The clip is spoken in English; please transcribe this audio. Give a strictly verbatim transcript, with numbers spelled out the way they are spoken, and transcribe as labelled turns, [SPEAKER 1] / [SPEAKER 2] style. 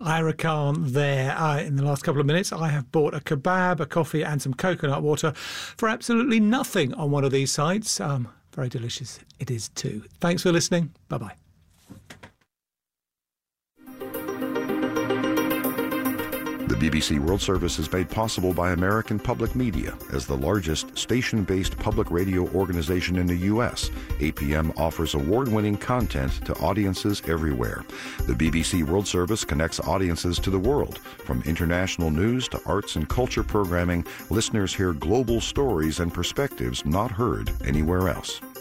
[SPEAKER 1] Ira Khan there. Uh, in the last couple of minutes, I have bought a kebab, a coffee and some coconut water for absolutely nothing on one of these sites. Um, very delicious it is too. Thanks for listening. Bye-bye.
[SPEAKER 2] The B B C World Service is made possible by American Public Media. As the largest station-based public radio organization in the U S, A P M offers award-winning content to audiences everywhere. The B B C World Service connects audiences to the world. From international news to arts and culture programming, listeners hear global stories and perspectives not heard anywhere else.